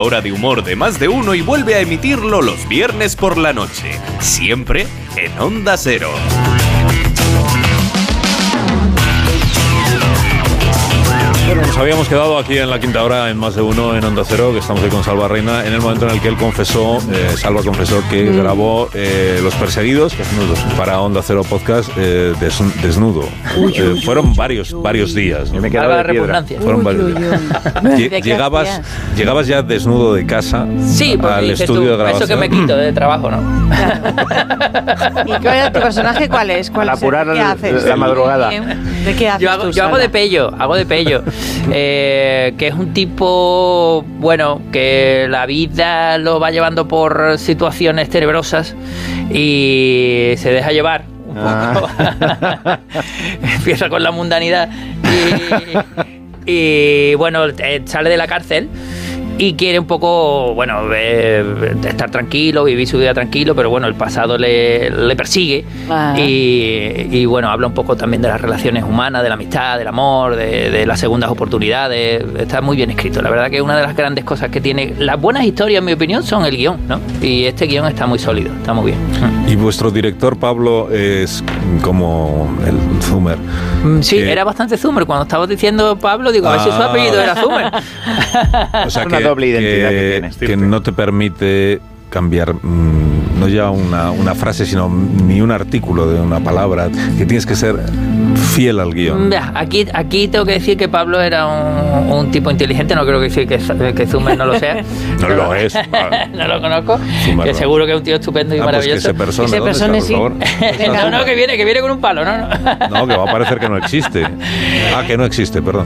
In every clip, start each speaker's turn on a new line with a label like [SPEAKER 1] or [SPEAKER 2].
[SPEAKER 1] Hora de humor de Más de Uno y vuelve a emitirlo los viernes por la noche, siempre en Onda Cero.
[SPEAKER 2] Bueno, nos habíamos quedado aquí en la quinta hora en Más de Uno en Onda Cero, que estamos ahí con Salva Reina, en el momento en el que él confesó, Salva confesó que grabó Los Perseguidos para Onda Cero Podcast desnudo. Fueron varios días, ¿no?
[SPEAKER 3] Me quedaba de piedra.
[SPEAKER 2] Fueron varios días. Llegabas ya desnudo de casa al estudio de grabación.
[SPEAKER 4] Eso que me quito de trabajo, ¿no?
[SPEAKER 5] ¿Y cuál es tu personaje? ¿Cuál es?
[SPEAKER 3] Para apurar
[SPEAKER 5] ¿Qué haces?
[SPEAKER 3] la madrugada.
[SPEAKER 5] ¿De qué haces
[SPEAKER 4] Yo hago de Pello. Que es un tipo, bueno, que la vida lo va llevando por situaciones tenebrosas y se deja llevar un poco. Empieza con la mundanidad y bueno, sale de la cárcel y quiere un poco, bueno, estar tranquilo, vivir su vida tranquilo, pero bueno, el pasado le persigue. Y bueno, habla un poco también de las relaciones humanas, de la amistad, del amor, de las segundas oportunidades. Está muy bien escrito. La verdad que una de las grandes cosas que tiene las buenas historias, en mi opinión, son el guión, ¿no? Y este guión está muy sólido, está muy bien.
[SPEAKER 2] Y vuestro director, Pablo, es como el Zumer.
[SPEAKER 4] Sí, era bastante Zumer. Cuando estabas diciendo Pablo, digo, a ver si su apellido era Zumer.
[SPEAKER 2] O sea,
[SPEAKER 3] una doble identidad que tienes.
[SPEAKER 2] Que no te permite cambiar no ya una frase, sino ni un artículo de una palabra, que tienes que ser fiel al guión.
[SPEAKER 4] Aquí tengo que decir que Pablo era un tipo inteligente, no creo que decir que Zumer no lo sea.
[SPEAKER 2] No lo es.
[SPEAKER 4] No lo conozco.
[SPEAKER 2] Zumer,
[SPEAKER 4] que seguro que es un tío estupendo y maravilloso.
[SPEAKER 2] Pues que se persone,
[SPEAKER 5] sí.
[SPEAKER 4] No, que viene con un palo, ¿no?
[SPEAKER 2] No, que va a parecer que no existe. Que no existe, perdón.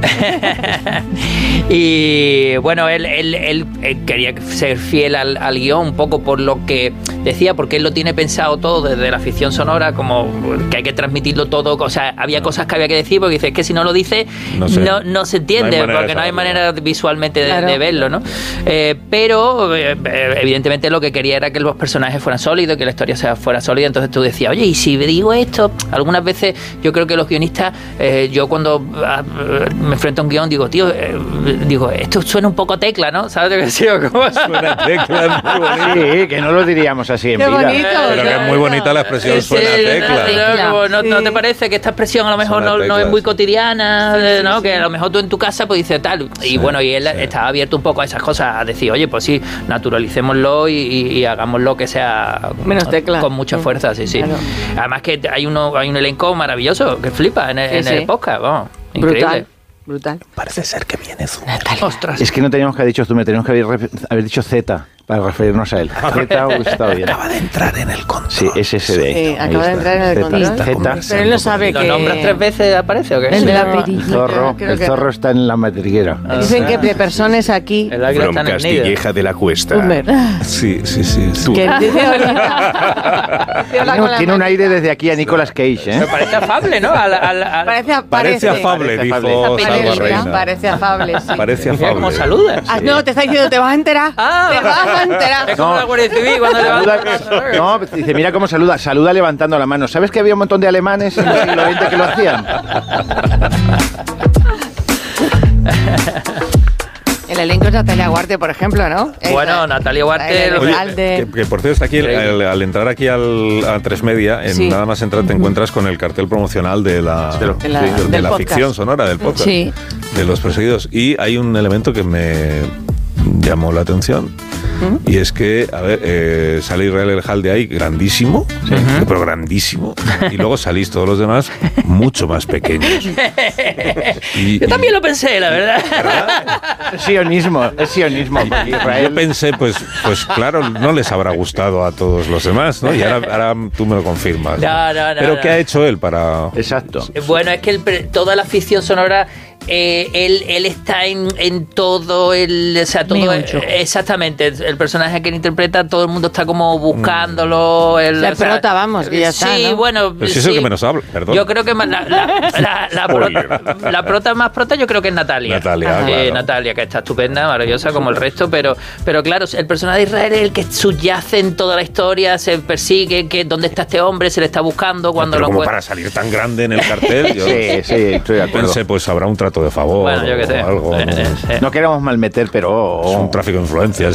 [SPEAKER 4] Y bueno, él quería ser fiel al guión, un poco por lo que decía, porque él lo tiene pensado todo desde la ficción sonora, como que hay que transmitirlo todo. O sea, había cosas que había que decir, porque dice, es que si no lo dice, no se entiende, porque no hay manera visualmente de verlo, ¿no? Pero evidentemente lo que quería era que los personajes fueran sólidos, que la historia fuera sólida. Entonces tú decías, oye, y si digo esto, algunas veces yo creo que los guionistas, yo cuando me enfrento a un guión digo, tío, esto suena un poco Tecla, ¿no? ¿Sabes lo que digo? ¿Cómo suena
[SPEAKER 2] Tecla? Muy bonito.
[SPEAKER 3] Sí, que no lo diríamos así en
[SPEAKER 5] Qué
[SPEAKER 3] vida.
[SPEAKER 5] bonito.
[SPEAKER 2] Pero que es muy bonita la expresión, suena Tecla.
[SPEAKER 4] ¿No te parece que esta expresión a lo mejor no es muy cotidiana? ¿No? Que a lo mejor tú en tu casa pues dices tal. Y bueno, y él estaba abierto un poco a esas cosas, a decir, oye, pues sí, naturalicémoslo y hagámoslo que sea
[SPEAKER 5] menos Tecla.
[SPEAKER 4] Con mucha fuerza, sí. Claro. Además que hay un elenco maravilloso que flipa en el podcast, vamos, increíble.
[SPEAKER 5] Brutal.
[SPEAKER 2] Parece ser que viene Zumer.
[SPEAKER 4] Ostras.
[SPEAKER 3] Es que no teníamos que haber dicho Zumer, teníamos que haber dicho Z para referirnos a él. Z está bien.
[SPEAKER 2] Acaba de entrar en el control.
[SPEAKER 3] Sí, es ese de ahí.
[SPEAKER 5] Sí, acaba de entrar en el control.
[SPEAKER 3] Z.
[SPEAKER 5] Pero él no sabe que...
[SPEAKER 4] ¿Lo nombras 3 veces aparece o qué?
[SPEAKER 5] El de la perillita.
[SPEAKER 3] El zorro está en la madriguera.
[SPEAKER 5] Dicen que de personas aquí...
[SPEAKER 4] El águila está en el nido.
[SPEAKER 1] Castilleja de la Cuesta.
[SPEAKER 2] Sí.
[SPEAKER 5] Que dice
[SPEAKER 3] Tiene un aire desde aquí a Nicolas Cage, ¿eh?
[SPEAKER 4] Me parece afable, ¿no?
[SPEAKER 2] Parece afable, dijo Salva Reina.
[SPEAKER 5] Parece afable, sí.
[SPEAKER 2] Parece
[SPEAKER 4] Mira cómo
[SPEAKER 2] afable.
[SPEAKER 4] saludas.
[SPEAKER 5] No, te está diciendo, te vas a enterar. Te vas a enterar.
[SPEAKER 4] Es como la Guardia Civil cuando levanta.
[SPEAKER 3] No, dice, mira cómo saluda. Saluda levantando la mano. ¿Sabes que había un montón de alemanes en el siglo XX que lo hacían?
[SPEAKER 5] El elenco es Natalia Guarte, por ejemplo, ¿no?
[SPEAKER 4] Bueno, Natalia Guarte...
[SPEAKER 2] Oye, que por cierto, está aquí, al entrar aquí a 3 Media, nada más entrar te encuentras con el cartel promocional de la ficción sonora, del podcast, de Los Perseguidos. Y hay un elemento que me llamó la atención. Y es que, a ver, sale Israel Elhalde ahí, grandísimo, pero grandísimo, y luego salís todos los demás mucho más pequeños.
[SPEAKER 4] Yo también lo pensé, la verdad.
[SPEAKER 3] Es sionismo.
[SPEAKER 2] Yo pensé, pues claro, no les habrá gustado a todos los demás, ¿no? Y ahora tú me lo confirmas.
[SPEAKER 4] No.
[SPEAKER 2] Pero ¿qué ha hecho él para...?
[SPEAKER 3] Exacto.
[SPEAKER 4] Bueno, es que toda la ficción sonora... él está en todo el... O sea, todo exactamente. El personaje que él interpreta, todo el mundo está como buscándolo.
[SPEAKER 5] La prota, vamos, que ya está,
[SPEAKER 4] sí,
[SPEAKER 5] ¿no?
[SPEAKER 4] bueno...
[SPEAKER 2] Pero si es el que menos habla, perdón.
[SPEAKER 4] Yo creo que la prota más prota yo creo que es Natalia.
[SPEAKER 2] Claro.
[SPEAKER 4] Natalia, que está estupenda, maravillosa como el resto, pero claro, el personaje de Israel es el que subyace en toda la historia, se persigue, que dónde está este hombre, se le está buscando cuando
[SPEAKER 2] pero
[SPEAKER 4] lo
[SPEAKER 2] como
[SPEAKER 4] encuentra.
[SPEAKER 2] para salir tan grande en el cartel, yo
[SPEAKER 3] sí, estoy de acuerdo.
[SPEAKER 2] pensé, pues habrá un tratamiento trato de favor o algo.
[SPEAKER 3] No queremos malmeter, pero...
[SPEAKER 2] Es un tráfico de influencias.